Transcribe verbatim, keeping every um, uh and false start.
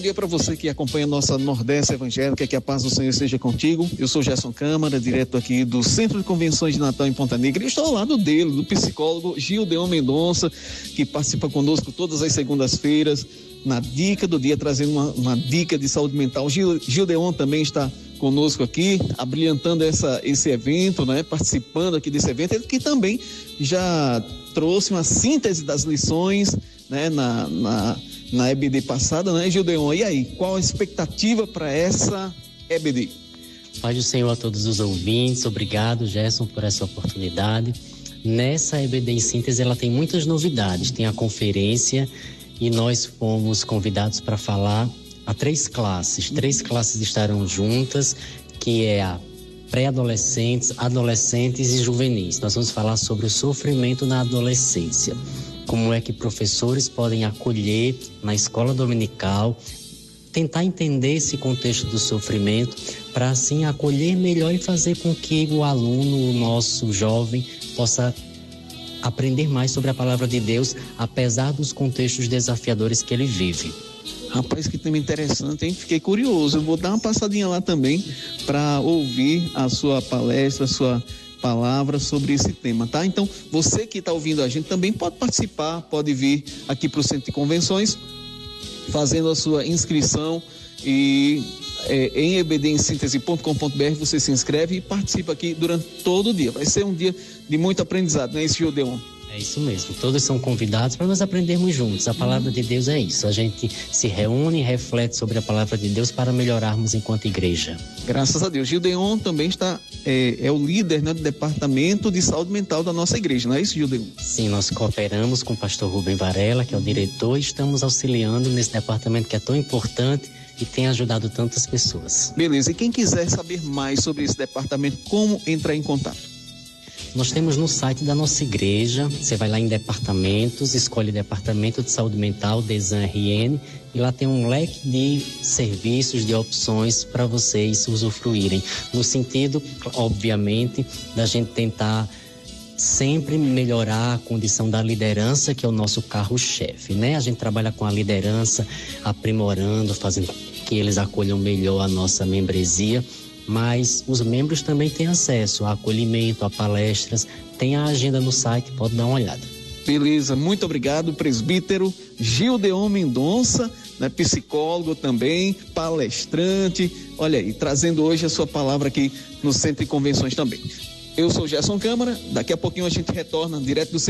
dia para você que acompanha a nossa Nordeste Evangélica, que a paz do Senhor esteja contigo. Eu sou Gerson Câmara, direto aqui do Centro de Convenções de Natal em Ponta Negra, e estou ao lado dele, do psicólogo Gildeon Mendonça, que participa conosco todas as segundas-feiras, na dica do dia, trazendo uma, uma dica de saúde mental. Gil, Gildeon também está conosco aqui, abrilhantando essa, esse evento, né? Participando aqui desse evento, ele que também já trouxe uma síntese das lições, né? Na, na, na E B D passada, né, Gildeon? E aí, qual a expectativa para essa E B D? Paz do Senhor a todos os ouvintes, obrigado, Gerson, por essa oportunidade. Nessa E B D em síntese, ela tem muitas novidades, tem a conferência e nós fomos convidados para falar a três classes. Três classes estarão juntas, que é a pré-adolescentes, adolescentes e juvenis. Nós vamos falar sobre o sofrimento na adolescência. Como é que professores podem acolher na escola dominical, tentar entender esse contexto do sofrimento, para assim acolher melhor e fazer com que o aluno, o nosso jovem, possa aprender mais sobre a palavra de Deus, apesar dos contextos desafiadores que ele vive. Rapaz, que tema interessante, hein? Fiquei curioso. Eu vou dar uma passadinha lá também para ouvir a sua palestra, a sua palavra sobre esse tema, tá? Então, você que está ouvindo a gente também pode participar, pode vir aqui para o Centro de Convenções, fazendo a sua inscrição e é, em e b d em síntese ponto com ponto b r você se inscreve e participa aqui durante todo o dia. Vai ser um dia de muito aprendizado, não é isso, Gildeon? É isso mesmo, todos são convidados para nós aprendermos juntos. A palavra de Deus é isso, a gente se reúne e reflete sobre a palavra de Deus para melhorarmos enquanto igreja. Graças a Deus. Gildeon também está, é, é o líder, né, do departamento de saúde mental da nossa igreja, não é isso, Gildeon? Sim, nós cooperamos com o pastor Rubem Varela, que é o diretor, e estamos auxiliando nesse departamento que é tão importante e tem ajudado tantas pessoas. Beleza, e quem quiser saber mais sobre esse departamento, como entrar em contato? Nós temos no site da nossa igreja, você vai lá em departamentos, escolhe departamento de saúde mental, DESAN R N, e lá tem um leque de serviços, de opções para vocês usufruírem. No sentido, obviamente, da gente tentar sempre melhorar a condição da liderança, que é o nosso carro-chefe, né? A gente trabalha com a liderança, aprimorando, fazendo que eles acolham melhor a nossa membresia, mas os membros também têm acesso a acolhimento, a palestras, tem a agenda no site, pode dar uma olhada. Beleza, muito obrigado, presbítero Gildeon Mendonça, né, psicólogo também, palestrante, olha aí, trazendo hoje a sua palavra aqui no Centro de Convenções também. Eu sou Gerson Câmara, daqui a pouquinho a gente retorna direto do